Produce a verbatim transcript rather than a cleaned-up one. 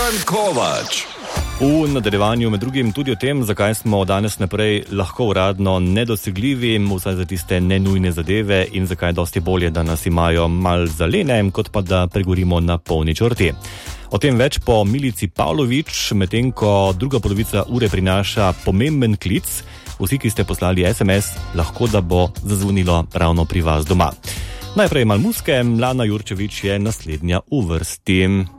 Bojan Kovač. V nadaljevanju med drugim tudi o tem, zakaj smo danes naprej lahko uradno nedosegljivi, vsaj za tiste nenujne zadeve in zakaj je dosti bolje, da nas imajo mal zalene, kot pa da pregorimo na polni črti. O tem več po Milici Pavlovič, medtem ko druga polovica ure prinaša pomemben klic. Vsi, ki ste poslali es em es, lahko da bo zazvonilo ravno pri vas doma. Najprej mal muske, Lana Jurčević je naslednja v vrsti.